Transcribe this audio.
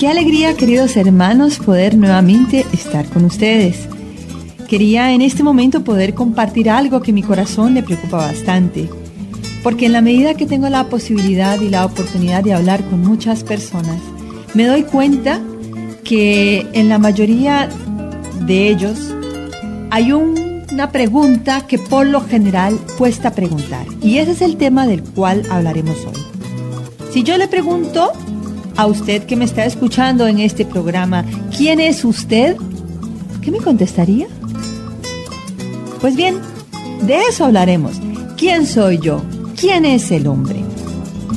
Qué alegría, queridos hermanos, poder nuevamente estar con ustedes. Quería en este momento poder compartir algo que mi corazón le preocupa bastante, porque en la medida que tengo la posibilidad y la oportunidad de hablar con muchas personas, me doy cuenta que en la mayoría de ellos hay una pregunta que por lo general cuesta preguntar, y ese es el tema del cual hablaremos hoy. Si yo le pregunto a usted que me está escuchando en este programa, ¿quién es usted?, ¿qué me contestaría? Pues bien, de eso hablaremos. ¿Quién soy yo? ¿Quién es el hombre?